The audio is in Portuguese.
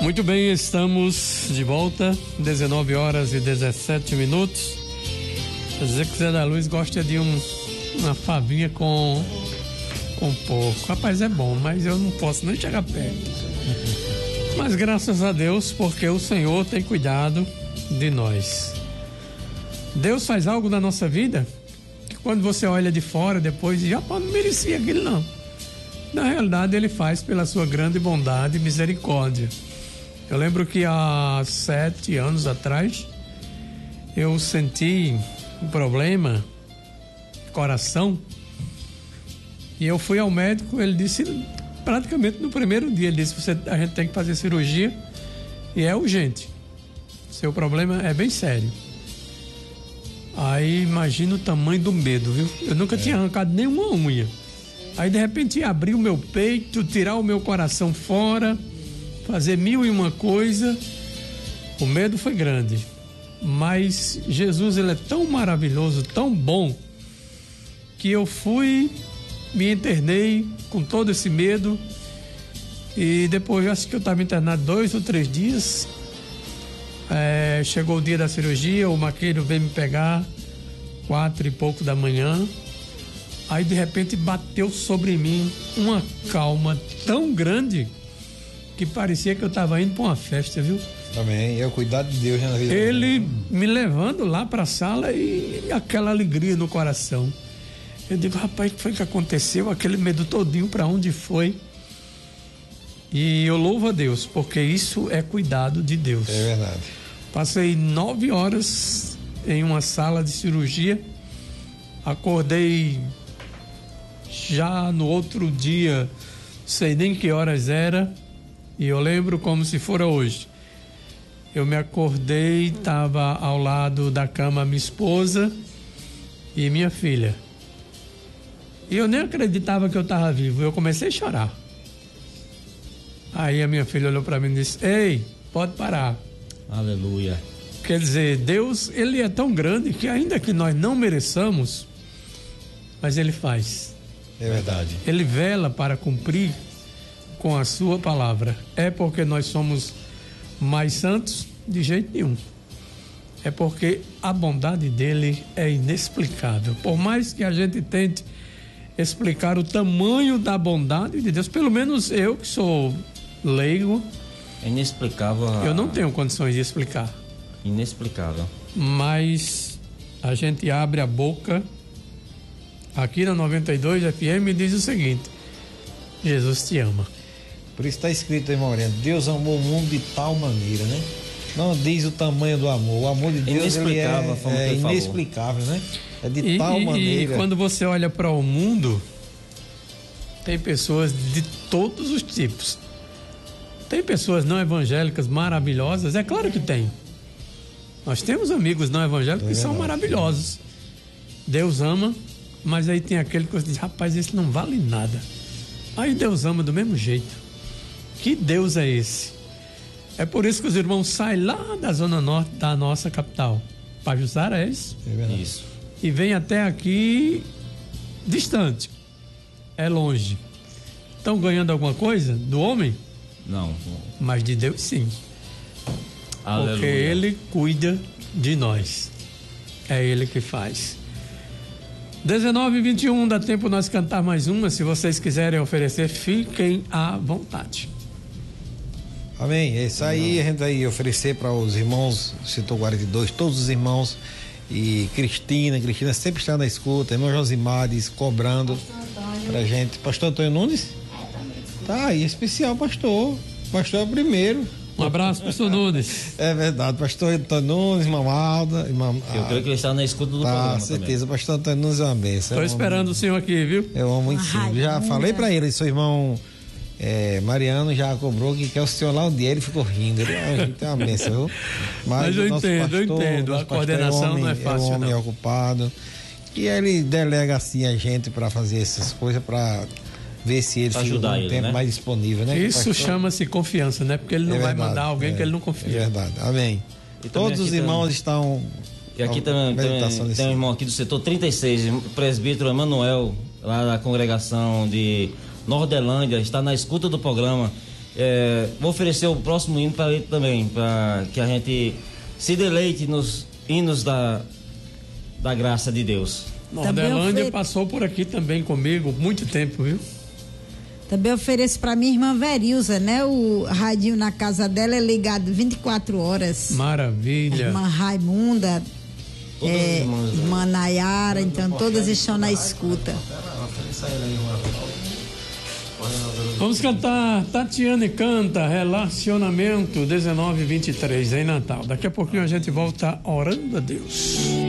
Muito bem, estamos de volta, 19 horas e 17 minutos. Quer dizer que Zé da Luz gosta de uma favinha com porco. Rapaz, é bom, mas eu não posso nem chegar perto. Mas graças a Deus, porque o Senhor tem cuidado de nós. Deus faz algo na nossa vida que quando você olha de fora depois, já não merecia aquilo não. Na realidade, Ele faz pela sua grande bondade e misericórdia. Eu lembro que há 7 anos atrás eu senti um problema de coração e eu fui ao médico. Ele disse, praticamente no primeiro dia, ele disse: a gente tem que fazer cirurgia e é urgente, seu problema é bem sério. Aí imagina o tamanho do medo, viu? Eu nunca tinha arrancado nenhuma unha. Aí de repente abrir o meu peito, tirar o meu coração fora, fazer 1001 coisa. O medo foi grande, mas Jesus, Ele é tão maravilhoso, tão bom, que eu fui, me internei com todo esse medo e depois, acho que eu estava internado 2 ou 3 dias. Chegou o dia da cirurgia, o maqueiro veio me pegar 4 e pouco da manhã. Aí de repente bateu sobre mim uma calma tão grande que parecia que eu estava indo para uma festa, viu? Também, é o cuidado de Deus na vida. Ele me levando lá para a sala e aquela alegria no coração. Eu digo, rapaz, o que foi que aconteceu? Aquele medo todinho, para onde foi? E eu louvo a Deus, porque isso é cuidado de Deus. É verdade. Passei 9 horas em uma sala de cirurgia, acordei já no outro dia, sei nem que horas era, e eu lembro como se fora hoje. Eu me acordei, estava ao lado da cama minha esposa e minha filha. E eu nem acreditava que eu estava vivo, eu comecei a chorar. Aí a minha filha olhou para mim e disse: ei, pode parar. Aleluia. Quer dizer, Deus, Ele é tão grande que ainda que nós não mereçamos, mas Ele faz. É verdade. Ele vela para cumprir com a sua palavra. É porque nós somos mais santos? De jeito nenhum. É porque a bondade dele é inexplicável. Por mais que a gente tente explicar o tamanho da bondade de Deus, pelo menos eu que sou leigo, é inexplicável. Eu não tenho condições de explicar. Inexplicável. Mas a gente abre a boca aqui na 92 FM e diz o seguinte: Jesus te ama. Por isso está escrito, irmão Mariano, Deus amou o mundo de tal maneira, né? Não diz o tamanho do amor. O amor de Deus ele é inexplicável, né? É de tal maneira. E quando você olha para o mundo, tem pessoas de todos os tipos. Tem pessoas não evangélicas maravilhosas, é claro que tem. Nós temos amigos não evangélicos que são maravilhosos. Deus ama, mas aí tem aquele que você diz: rapaz, esse não vale nada. Aí Deus ama do mesmo jeito. Que Deus é esse? É por isso que os irmãos saem lá da zona norte da nossa capital, Pajuçara, é isso? É verdade. Isso. E vem até aqui distante. É longe. Estão ganhando alguma coisa do homem? Não. Mas de Deus sim. Aleluia. Porque Ele cuida de nós. É Ele que faz. 19h21, dá tempo nós cantar mais uma. Se vocês quiserem oferecer, fiquem à vontade. Amém. É isso aí, a gente vai oferecer para os irmãos do setor 42, todos os irmãos. E Cristina sempre está na escuta, irmão Josimares cobrando pra gente. Pastor Antônio Nunes? Tá aí, especial, pastor. Pastor é o primeiro. Um abraço, pastor Nunes. É verdade, pastor Antônio Nunes, irmã Alda. Eu creio que ele está na escuta do programa. Com certeza, também. Pastor Antônio Nunes é uma bênção. Estou esperando o senhor aqui, viu? Eu amo muito sim. Já falei pra ele, seu irmão Mariano já cobrou que quer o senhor lá um dia, ele ficou rindo. A gente tem uma bênção, viu? Mas eu entendo. A coordenação não é fácil, não. É um homem ocupado. E ele delega assim a gente pra fazer essas coisas, pra ver se ele fica um tempo mais disponível, né? Isso chama-se confiança, né? Porque ele não vai mandar alguém que ele não confia. É verdade, amém. Todos os irmãos estão... E aqui também tem um irmão aqui do setor 36, o presbítero Emanuel, lá da congregação de Nordelândia, está na escuta do programa. Vou oferecer o próximo hino para ele também, para que a gente se deleite nos hinos da graça de Deus. Nordelândia passou por aqui também comigo muito tempo, viu? Também ofereço para minha irmã Verilza, né? O radinho na casa dela é ligado 24 horas. Maravilha. Irmã Raimunda, irmã Nayara, então todas estão na escuta. Vamos cantar Tatiane Canta, Relacionamento 1923 em Natal. Daqui a pouquinho a gente volta orando a Deus.